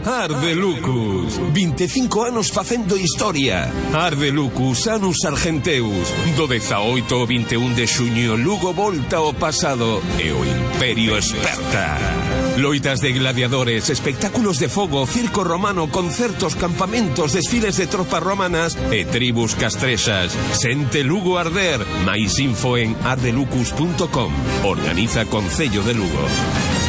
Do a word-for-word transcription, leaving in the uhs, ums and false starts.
Arde Lucus. veinticinco anos facendo historia. Arde Lucus, Anus Argenteus. Do dezaoito ao vinte e un de xuño, Lugo volta ao pasado e o Imperio esperta. Loitas de gladiadores, espectáculos de fogo, circo romano, concertos, campamentos, desfiles de tropas romanas e tribus castrexas. Sente Lugo arder. Mais info en ardelucus punto com. Organiza Concello de Lugo.